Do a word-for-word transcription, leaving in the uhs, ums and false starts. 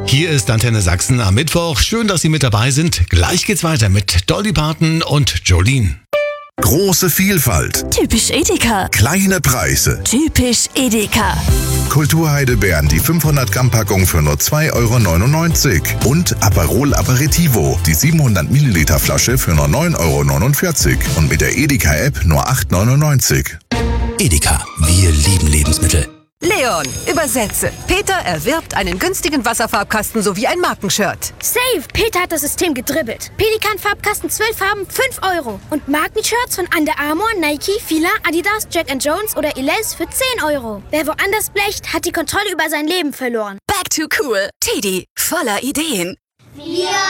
Hier ist Antenne Sachsen am Mittwoch. Schön, dass Sie mit dabei sind. Gleich geht's weiter mit Dolly Parton und Jolene. Große Vielfalt, Typisch Edeka. kleine Preise. Typisch Edeka. Kulturheidelbeeren, die fünfhundert Gramm Packung für nur zwei Euro neunundneunzig. Und Aperol Aperitivo, die siebenhundert Milliliter Flasche für nur neun Euro neunundvierzig. Und mit der Edeka-App nur acht Euro neunundneunzig. Edeka, wir lieben Lebensmittel. Leon, übersetze. Peter erwirbt einen günstigen Wasserfarbkasten sowie ein Markenshirt. Safe! Peter hat das System gedribbelt. Pelikan-Farbkasten zwölf Farben, fünf Euro. Und Markenshirts von Under Armour, Nike, Fila, Adidas, Jack and Jones oder Elize für zehn Euro. Wer woanders blecht, hat die Kontrolle über sein Leben verloren. Back to cool. Teddy, voller Ideen. Wir